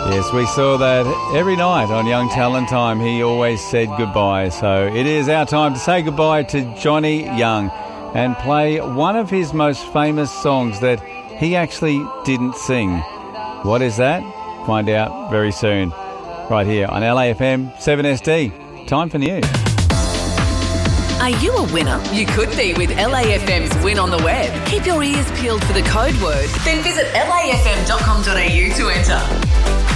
Yes, we saw that every night on Young Talent Time. He always said goodbye. So it is our time to say goodbye to Johnny Young and play one of his most famous songs that he actually didn't sing. What is that? Find out very soon. Right here on LAFM 7SD. Time for news. Are you a winner? You could be with LAFM's Win on the Web. Keep your ears peeled for the code word. Then visit lafm.com.au to enter.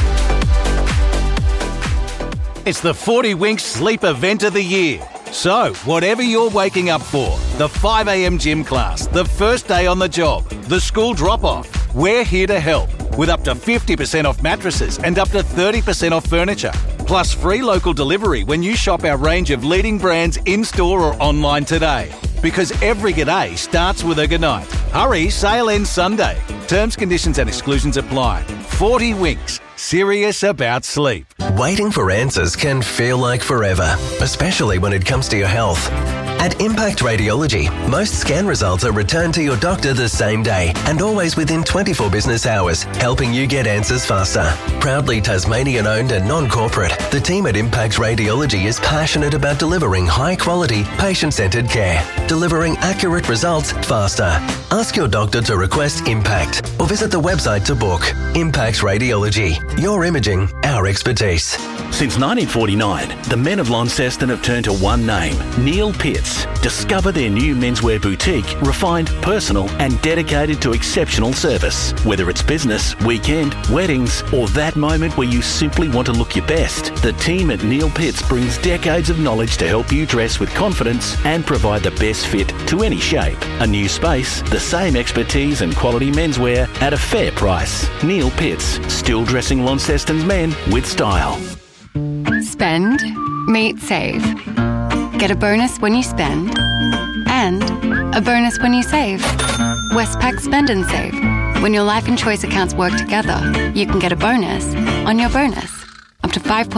It's the 40 Winks Sleep Event of the Year. So, whatever you're waking up for, the 5 a.m. gym class, the first day on the job, the school drop-off, we're here to help with up to 50% off mattresses and up to 30% off furniture. Plus free local delivery when you shop our range of leading brands in-store or online today. Because every g'day starts with a goodnight. Hurry, sale ends Sunday. Terms, conditions and exclusions apply. 40 Winks. Serious about sleep. Waiting for answers can feel like forever, especially when it comes to your health. At Impact Radiology, most scan results are returned to your doctor the same day and always within 24 business hours, helping you get answers faster. Proudly Tasmanian-owned and non-corporate, the team at Impact Radiology is passionate about delivering high-quality, patient-centred care, delivering accurate results faster. Ask your doctor to request Impact or visit the website to book. Impact Radiology. Your imaging, our expertise. Since 1949, the men of Launceston have turned to one name, Neil Pitts. Discover their new menswear boutique, refined, personal and dedicated to exceptional service. Whether it's business, weekend, weddings or that moment where you simply want to look your best, the team at Neil Pitts brings decades of knowledge to help you dress with confidence and provide the best fit to any shape. A new space, the same expertise and quality menswear at a fair price. Neil Pitts, still dressing Launceston's men with style. Spend, meet, save. Get a bonus when you spend and a bonus when you save. Westpac Spend and Save. When your life and choice accounts work together, you can get a bonus on your bonus. Up to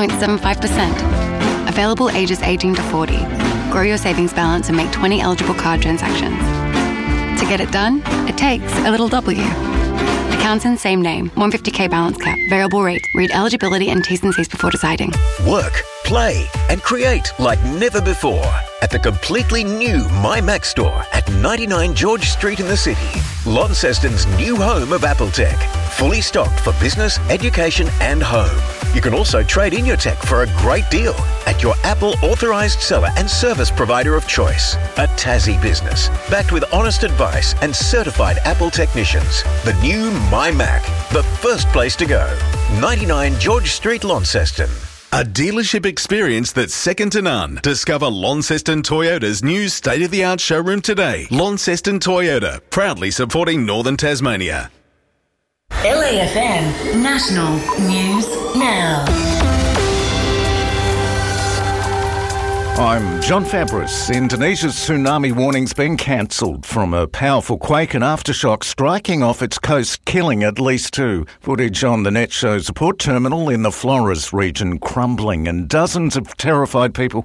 5.75%. Available ages 18 to 40. Grow your savings balance and make 20 eligible card transactions. To get it done, it takes a little W. Accounts in same name. 150k balance cap. Variable rate. Read eligibility and T's and C's before deciding. Work, play and create like never before at the completely new MyMac store at 99 George Street in the city. Launceston's new home of Apple Tech. Fully stocked for business, education and home. You can also trade in your tech for a great deal at your Apple authorised seller and service provider of choice. A Tassie business, backed with honest advice and certified Apple technicians. The new MyMac, the first place to go. 99 George Street, Launceston. A dealership experience that's second to none. Discover Launceston Toyota's new state-of-the-art showroom today. Launceston Toyota, proudly supporting Northern Tasmania. LAFM National News Now. I'm John Fabris. Indonesia's tsunami warning's been cancelled from a powerful quake and aftershock striking off its coast, killing at least 2. Footage on the net shows a port terminal in the Flores region crumbling and dozens of terrified people.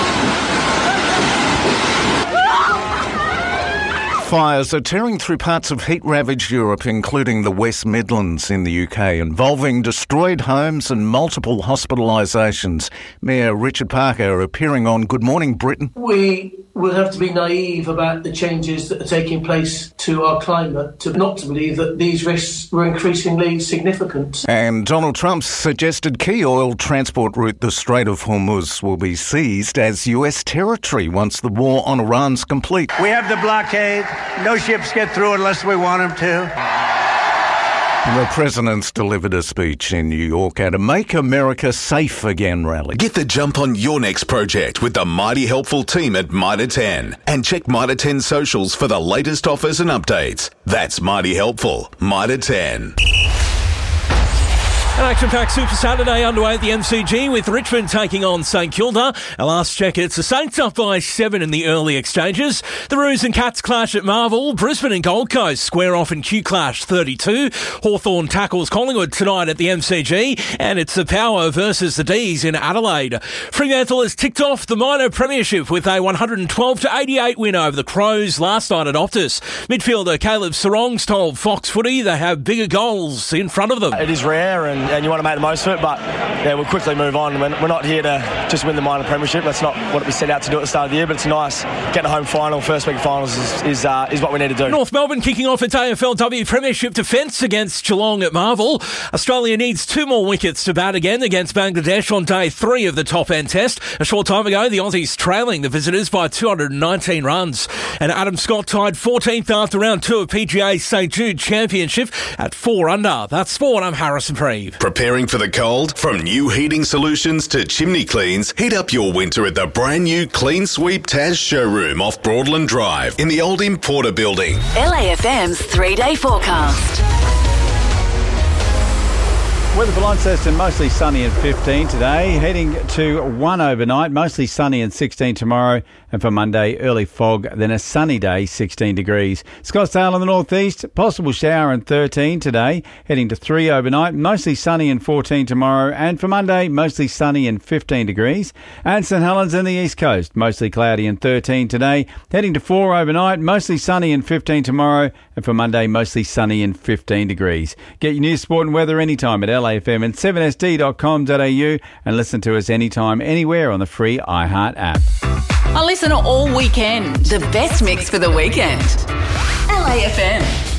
Fires are tearing through parts of heat-ravaged Europe, including the West Midlands in the UK, involving destroyed homes and multiple hospitalisations. Mayor Richard Parker appearing on Good Morning Britain. We will have to be naive about the changes that are taking place to our climate not to believe that these risks were increasingly significant. And Donald Trump suggested key oil transport route, the Strait of Hormuz, will be seized as US territory once the war on Iran's complete. We have the blockade. No ships get through unless we want them to. The president's delivered a speech in New York at a Make America Safe Again rally. Get the jump on your next project with the mighty helpful team at Mitre 10. And check Mitre 10 socials for the latest offers and updates. That's mighty helpful. Mitre 10. An action-packed Super Saturday underway at the MCG with Richmond taking on St Kilda. At last check, it's the Saints up by 7 in the early exchanges. The Roos and Cats clash at Marvel. Brisbane and Gold Coast square off in Q Clash 32. Hawthorn tackles Collingwood tonight at the MCG. And it's the Power versus the D's in Adelaide. Fremantle has ticked off the minor premiership with a 112-88 win over the Crows last night at Optus. Midfielder Caleb Sarongs told Fox Footy they have bigger goals in front of them. It is rare and and you want to make the most of it. But yeah, we'll quickly move on. We're not here to just win the minor premiership. That's not what we set out to do at the start of the year. But it's nice getting a home final, first week of finals is what we need to do. North Melbourne kicking off its AFLW Premiership defence against Geelong at Marvel. Australia needs 2 more wickets to bat again against Bangladesh on day 3 of the top-end test. A short time ago, the Aussies trailing the visitors by 219 runs. And Adam Scott tied 14th after round 2 of PGA's St Jude Championship at 4 under. That's sport. I'm Harrison Preeve. Preparing for the cold? From new heating solutions to chimney cleans, heat up your winter at the brand new Clean Sweep Taz showroom off Broadland Drive in the old Importer building. LAFM's 3-day forecast. Weather for Launceston, mostly sunny and 15 today. Heading to 1 overnight, mostly sunny and 16 tomorrow. And for Monday, early fog, then a sunny day, 16 degrees. Scottsdale in the northeast, possible shower and 13 today. Heading to 3 overnight, mostly sunny and 14 tomorrow. And for Monday, mostly sunny and 15 degrees. And St Helens in the east coast, mostly cloudy and 13 today. Heading to 4 overnight, mostly sunny and 15 tomorrow. And for Monday, mostly sunny and 15 degrees. Get your news, sport and weather anytime at LAFM and 7sd.com.au and listen to us anytime, anywhere on the free iHeart app. I listen all weekend. The best mix for the weekend. LAFM.